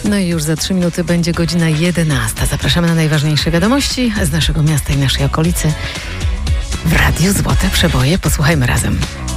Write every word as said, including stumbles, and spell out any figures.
No i już za trzy minuty będzie godzina jedenasta. Zapraszamy na najważniejsze wiadomości z naszego miasta i naszej okolicy w Radiu Złote Przeboje. Posłuchajmy razem.